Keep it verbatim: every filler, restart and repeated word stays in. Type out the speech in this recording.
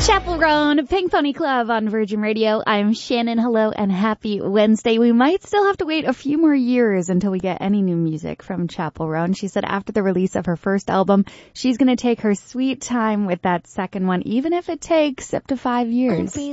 Chappell Roan, Pink Pony Club on Virgin Radio. I'm Shannon. Hello and happy Wednesday. We might still have to wait a few more years until we get any new music from Chappell Roan. She said after the release of her first album, she's going to take her sweet time with that second one, even if it takes up to five years.